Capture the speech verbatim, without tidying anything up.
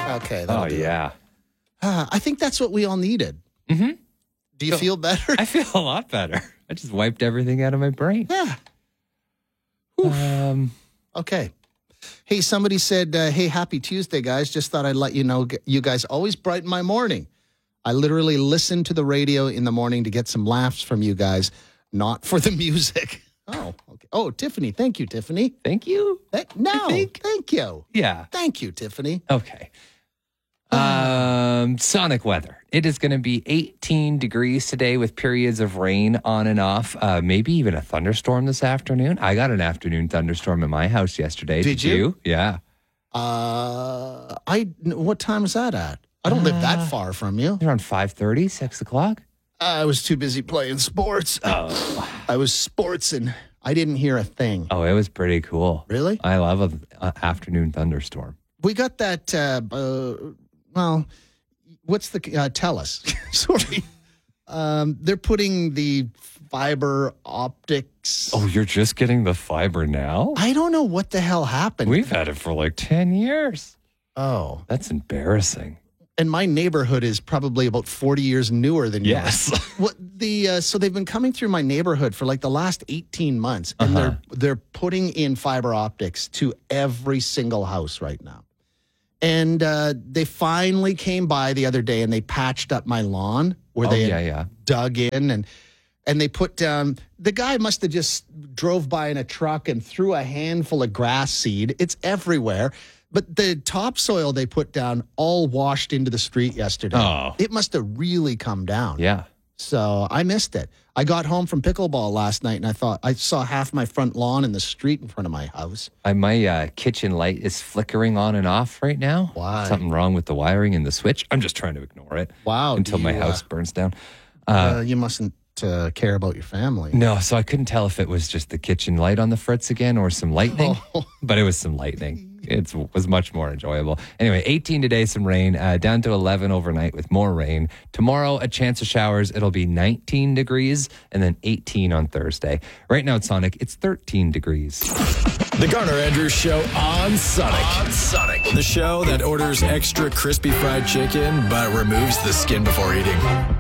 Okay. Oh, do yeah. It. Uh, I think that's what we all needed. Mm-hmm. Do you feel better? I feel a lot better. I just wiped everything out of my brain. Yeah. Um. Okay. Hey, somebody said, uh, hey, happy Tuesday, guys. Just thought I'd let you know you guys always brighten my morning. I literally listen to the radio in the morning to get some laughs from you guys, not for the music. Oh, okay. Oh, Tiffany. Thank you, Tiffany. Thank you. Th- no, think? thank you. Yeah. Thank you, Tiffany. Okay. Um, sonic weather. It is going to be eighteen degrees today with periods of rain on and off. Uh, maybe even a thunderstorm this afternoon. I got an afternoon thunderstorm at my house yesterday. Did Did you? you? Yeah. Uh, I. What time was that at? I don't live that far from you. Around five thirty, six o'clock. I was too busy playing sports. Oh. I was sportsing. I didn't hear a thing. Oh, it was pretty cool. Really? I love an afternoon thunderstorm. We got that. Uh, uh, well, what's the uh, TELUS? Sorry, um, they're putting the fiber optics. Oh, you're just getting the fiber now? I don't know what the hell happened. We've had it for like ten years. Oh, That's embarrassing. and my neighborhood is probably about forty years newer than Yes. yours. What the uh, so they've been coming through my neighborhood for like the last eighteen months, and Uh-huh. they're they're putting in fiber optics to every single house right now. And uh, they finally came by the other day and they patched up my lawn where Oh, they yeah, had yeah. dug in and and they put down. The guy must have just drove by in a truck and threw a handful of grass seed. It's everywhere. But the topsoil they put down all washed into the street yesterday. Oh. It must have really come down. Yeah. So I missed it. I got home from pickleball last night and I thought I saw half my front lawn in the street in front of my house. I, my uh, kitchen light is flickering on and off right now. Why? Something wrong with the wiring and the switch. I'm just trying to ignore it. Wow, Until do my you, house uh, burns down. Uh, you mustn't uh, care about your family. No, so I couldn't tell if it was just the kitchen light on the fritz again or some lightning, Oh. but it was some lightning. It was much more enjoyable. Anyway, eighteen today, some rain, uh, down to eleven overnight with more rain. Tomorrow, a chance of showers. It'll be nineteen degrees and then eighteen on Thursday. Right now at Sonic, it's thirteen degrees. The Garner Andrews Show on Sonic. On Sonic. The show that orders extra crispy fried chicken but removes the skin before eating.